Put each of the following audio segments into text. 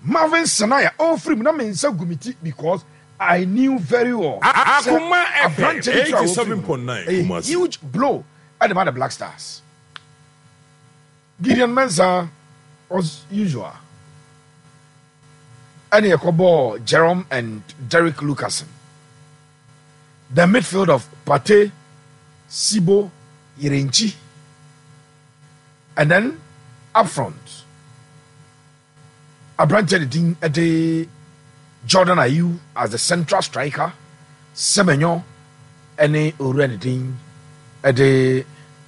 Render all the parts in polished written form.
Marvin Sanaya, all free na me nsa gumiti because I knew very well. Akuma FM 87.9 a huge blow at the Black Stars. Gideon Mensah was usual. And Yakobo, Jerome and Derek Lucasen. The midfield of Pate, Sibo, Irenchi. And then up front, Abrante de Jordan Ayew as the central striker, Semenyo, and Urenidin de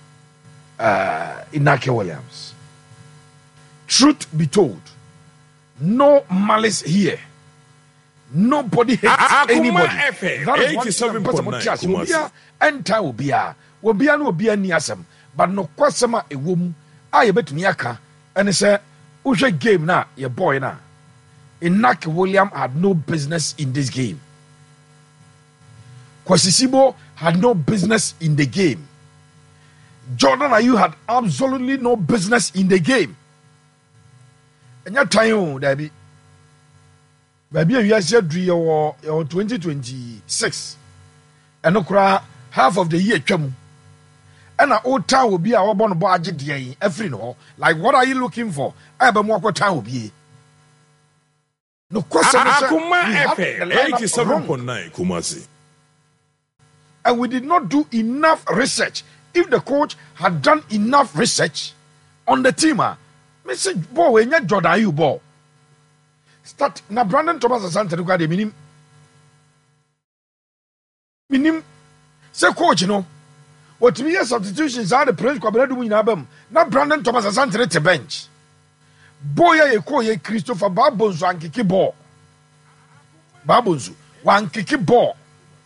Inaki Williams. Truth be told, no malice here. Nobody hates anybody. That is 87.9. Enter will be no be any asem, but no kwasema a woman. I bet Miaka and say, Usha game na your boy na. Inaki William had no business in this game. Kwasisibo had no business in the game. Jordan Ayew had absolutely no business in the game. And your time, Debbie. Baby, you said your 2026. And no half of the year. And our old time will be our born budget every no. Like, what are you looking for? I have more time will be. No question. Akuma FM 87.9 Kumasi. And we did not do enough research. If the coach had done enough research on the team, Mr. Boy, when you Jordan Ayew ball. Start na Brandon Thomas Asante ko ade minim say coach no what me substitutions are the prince kwabena du nyina bam na Brandon Thomas Asante te bench boy ye ko ye Christopher Babonzo ankiki ball Babonzo wankiki ball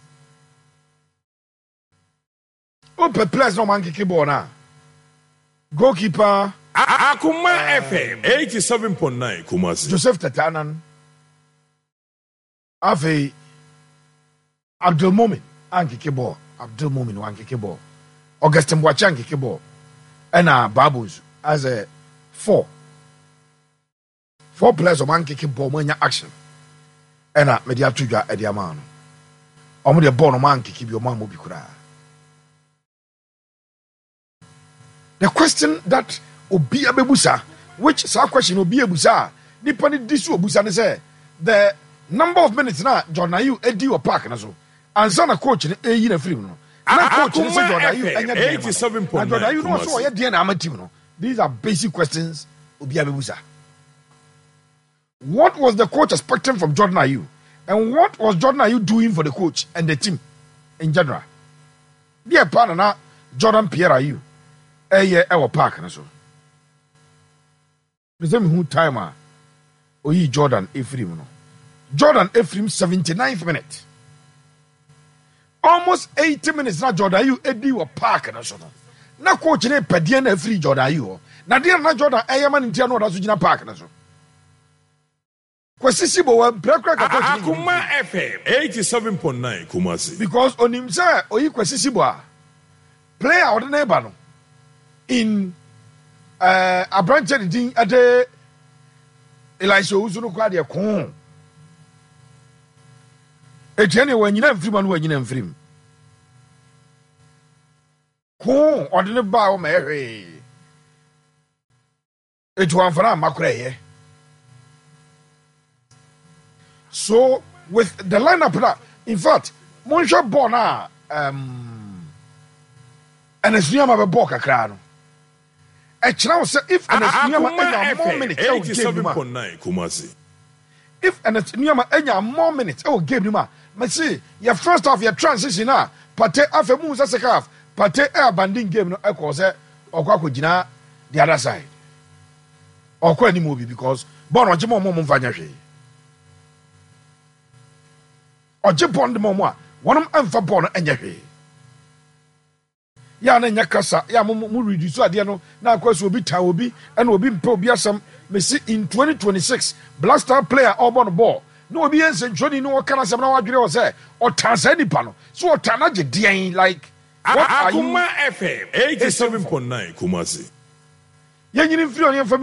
o pe place no mankiki ball na goalkeeper Akuma FM 87.9 Kumasi. Joseph Tatanan Afe Abdul Mumin ankiki ball Abdul Mumin wankiki ball Augustin Boachi ankiki ball and Babus as a four players of ankiki ball when action and media tuja ediaman omo de ball no ankiki bi o man mo bi kura. The question that Obi abebusa, which question Obi abusa, nipani disu obusa ne say the number of minutes na Jordan Ayew edi o park na so. Ansa na coach ne eyi na film no. Na coach ne say Jordan Ayew enya 87.9. Jordan Ayew no so ye dey na ama team no. These are basic questions Obi abebusa. What was the coach expecting from Jordan Ayew? And what was Jordan Ayew doing for the coach and the team in general? Dear partner na Jordan Pierre Ayew ewa park na so. Listen me who timer oyi Jordan Ephraim no. Jordan Ephraim 79th minute. Almost 80 minutes na Jordan Ayew edi wo park na so no. Na coach ne pedie na free Jordan Ayew. Na dia na Jordan man ntia no da so gina park na so. Kwasisi bo wa brekra ka coach Akuma FM 87.9 Kumasi. Because onim say oyi kwasisi bo a player ordinary ba no in Abrante din ade Elisha Uzuno kwa de kon etiane wanyina mfrim anu wanyina mfrim kon odene ba o ma ehwe etu anfana makura ye. So with the lineup now, in fact Monsha Bona and Esniama be ball kakra no. If an more minutes, 87.9 Kumasi. If an more minutes, game numa. See, your first half, your transition now. Pate after moves as a half. Pate air banding game no cause or Kwakujina the other side. Or any movie because Bon or Jimo Momon Vanyashi. Or Jipon the Momoa. One of them for Bon and Yahi. Ya na nyakasa ya mu reduce ade no na akwaso obi ta obi and obi mpa obi asam me see in 2026 Black Star player all ball no obi ense ntwoni no kana asam na wadwere o say o tansa nipa no so o tanaje den like what Akuma FM 87.9 Kumasi. Ya nyini free on